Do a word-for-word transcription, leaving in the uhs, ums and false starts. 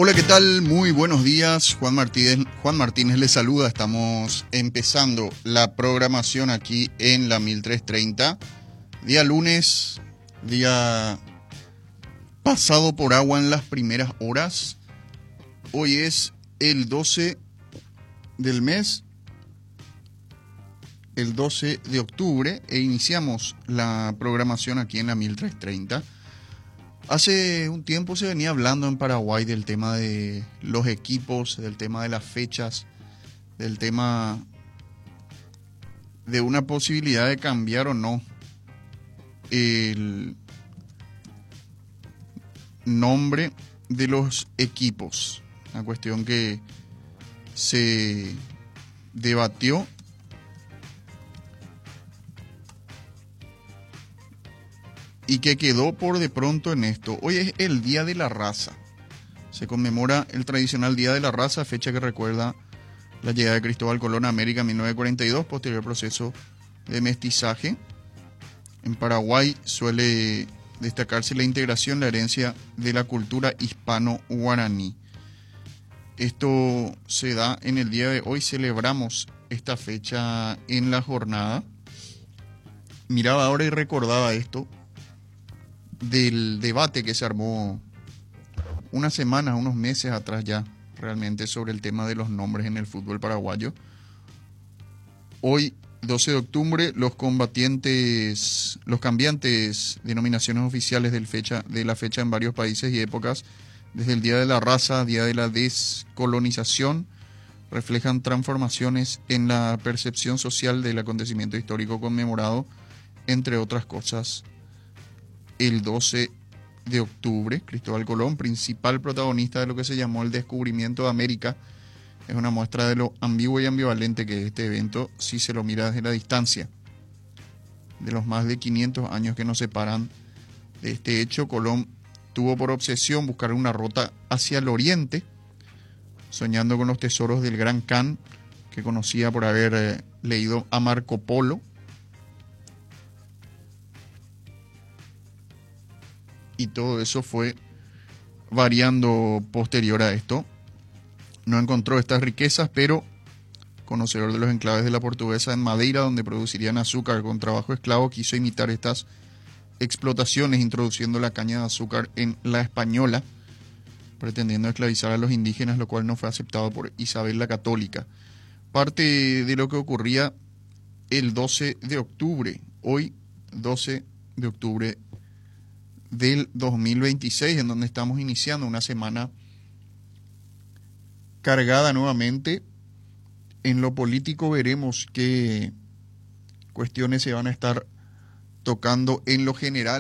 Hola, ¿qué tal? Muy buenos días. Juan Martínez, Juan Martínez les saluda. Estamos empezando la programación aquí en la mil trescientos treinta. Día lunes, día pasado por agua en las primeras horas. Hoy es el doce del mes, el doce de octubre, e iniciamos la programación aquí en la mil trescientos treinta. Hace un tiempo se venía hablando en Paraguay del tema de los equipos, del tema de las fechas, del tema de una posibilidad de cambiar o no el nombre de los equipos. Una cuestión que se debatió y que quedó por de pronto en esto. Hoy es el Día de la Raza. Se conmemora el tradicional Día de la Raza, fecha que recuerda la llegada de Cristóbal Colón a América en mil novecientos cuarenta y dos, posterior proceso de mestizaje. En Paraguay suele destacarse la integración, la herencia de la cultura hispano-guaraní. Esto se da en el día de hoy, celebramos esta fecha en la jornada. Miraba ahora y recordaba esto del debate que se armó unas semanas, unos meses atrás ya, realmente, sobre el tema de los nombres en el fútbol paraguayo. Hoy, doce de octubre, los combatientes, los cambiantes denominaciones oficiales del fecha, de la fecha en varios países y épocas, desde el Día de la Raza, Día de la Descolonización, reflejan transformaciones en la percepción social del acontecimiento histórico conmemorado, entre otras cosas. El doce de octubre, Cristóbal Colón, principal protagonista de lo que se llamó el descubrimiento de América, es una muestra de lo ambiguo y ambivalente que es este evento si se lo mira desde la distancia. De los más de quinientos años que nos separan de este hecho, Colón tuvo por obsesión buscar una ruta hacia el oriente, soñando con los tesoros del Gran Khan, que conocía por haber eh, leído a Marco Polo. Y todo eso fue variando posterior a esto. No encontró estas riquezas, pero conocedor de los enclaves de la Portuguesa en Madeira, donde producirían azúcar con trabajo esclavo, quiso imitar estas explotaciones, introduciendo la caña de azúcar en la Española, pretendiendo esclavizar a los indígenas, lo cual no fue aceptado por Isabel la Católica. Parte de lo que ocurría el doce de octubre, hoy doce de octubre del dos mil veintiséis, en donde estamos iniciando una semana cargada nuevamente. En lo político veremos qué cuestiones se van a estar tocando en lo general.